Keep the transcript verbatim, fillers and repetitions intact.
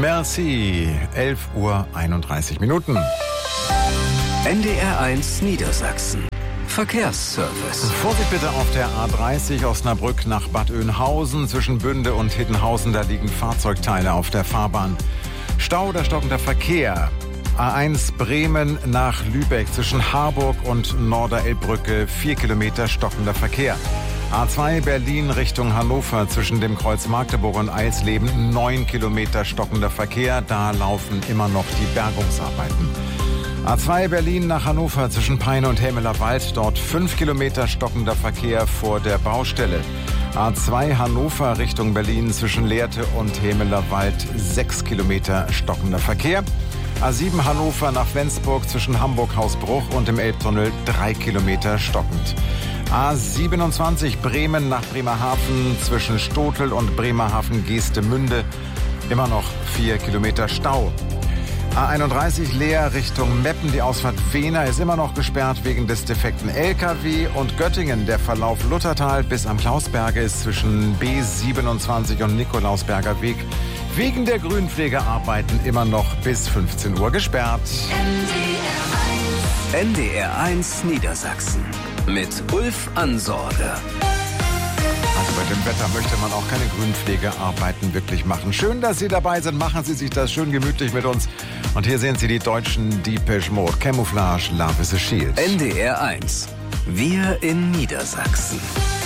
Merci. elf Uhr einunddreißig Minuten. N D R eins Niedersachsen. Verkehrsservice. Vorsicht bitte auf der A dreißig Osnabrück nach Bad Oeynhausen. Zwischen Bünde und Hittenhausen, da liegen Fahrzeugteile auf der Fahrbahn. Stau oder stockender Verkehr. A eins Bremen nach Lübeck zwischen Harburg und Norderelbbrücke. Vier Kilometer stockender Verkehr. A zwei Berlin Richtung Hannover zwischen dem Kreuz Magdeburg und Eisleben. Neun Kilometer stockender Verkehr. Da laufen immer noch die Bergungsarbeiten. A zwei Berlin nach Hannover zwischen Peine und Hämelerwald. Dort fünf Kilometer stockender Verkehr vor der Baustelle. A zwei Hannover Richtung Berlin zwischen Lehrte und Hämelerwald. Sechs Kilometer stockender Verkehr. A sieben Hannover nach Flensburg zwischen Hamburg-Hausbruch und dem Elbtunnel. Drei Kilometer stockend. A siebenundzwanzig Bremen nach Bremerhaven zwischen Stotel und Bremerhaven-Geestemünde. Immer noch vier Kilometer Stau. A einunddreißig Leer Richtung Meppen. Die Ausfahrt Wehner ist immer noch gesperrt wegen des defekten L K W. Und Göttingen, der Verlauf Luthertal bis am Klausberge ist zwischen B siebenundzwanzig und Nikolausberger Weg wegen der Grünpflegearbeiten immer noch bis fünfzehn Uhr gesperrt. N D R eins Niedersachsen mit Ulf Ansorge. Also bei dem Wetter möchte man auch keine Grünpflegearbeiten wirklich machen. Schön, dass Sie dabei sind. Machen Sie sich das schön gemütlich mit uns. Und hier sehen Sie die deutschen Depeche Mode. Camouflage, Love is a Shield. N D R eins. Wir in Niedersachsen.